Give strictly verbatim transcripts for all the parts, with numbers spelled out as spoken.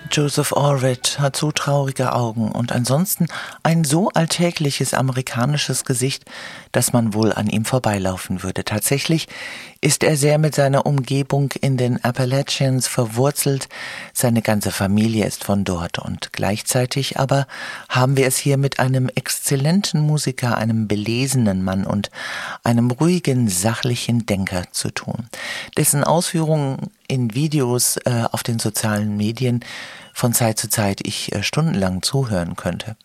Joseph Allred hat so traurige Augen und ansonsten ein so alltägliches amerikanisches Gesicht, dass man wohl an ihm vorbeilaufen würde. Tatsächlich ist er sehr mit seiner Umgebung in den Appalachians verwurzelt. Seine ganze Familie ist von dort und gleichzeitig aber haben wir es hier mit einem exzellenten Musiker, einem belesenen Mann und einem ruhigen, sachlichen Denker zu tun, dessen Ausführungen in Videos äh, auf den sozialen Medien von Zeit zu Zeit ich äh, stundenlang zuhören könnte.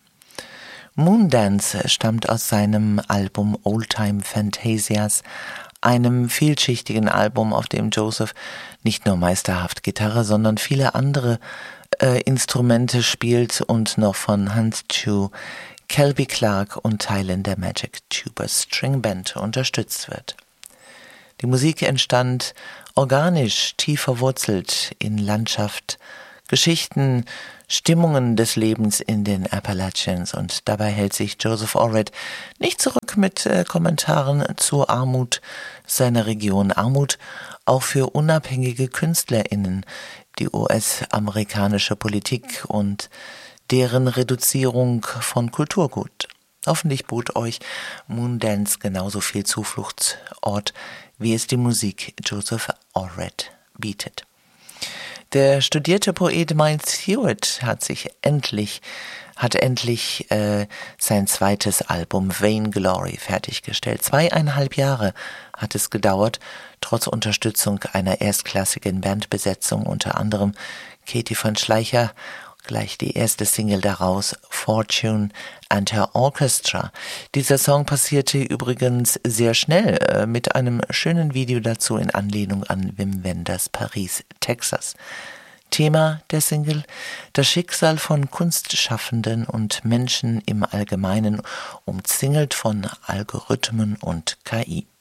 Moondance stammt aus seinem Album Oldtime Fantasias, einem vielschichtigen Album, auf dem Joseph nicht nur meisterhaft Gitarre, sondern viele andere äh, Instrumente spielt und noch von Hans Chu, Kelby Clark und Teilen der Magic Tuba String Band unterstützt wird. Die Musik entstand organisch, tief verwurzelt in Landschaft, Geschichten, Stimmungen des Lebens in den Appalachians und dabei hält sich Joseph Allred nicht zurück mit äh, Kommentaren zur Armut seiner Region. Armut auch für unabhängige KünstlerInnen, die U S-amerikanische Politik und deren Reduzierung von Kulturgut. Hoffentlich bot euch Moondance genauso viel Zufluchtsort, wie es die Musik Joseph Allred bietet. Der studierte Poet Miles Hewitt hat sich endlich, hat endlich äh, sein zweites Album Vainglory fertiggestellt. Zweieinhalb Jahre hat es gedauert, trotz Unterstützung einer erstklassigen Bandbesetzung, unter anderem Katie von Schleicher. Gleich die erste Single daraus, Fortune and Her Orchestra. Dieser Song passierte übrigens sehr schnell äh, mit einem schönen Video dazu in Anlehnung an Wim Wenders Paris, Texas. Thema der Single: das Schicksal von Kunstschaffenden und Menschen im Allgemeinen, umzingelt von Algorithmen und K I.